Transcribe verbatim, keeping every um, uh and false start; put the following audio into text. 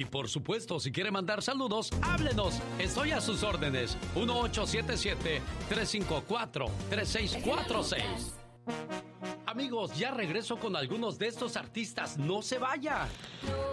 por supuesto, si quiere mandar saludos, háblenos. Estoy a sus órdenes. uno ocho siete siete, tres cinco cuatro, tres seis cuatro seis. Amigos, ya regreso con algunos de estos artistas. ¡No se vaya!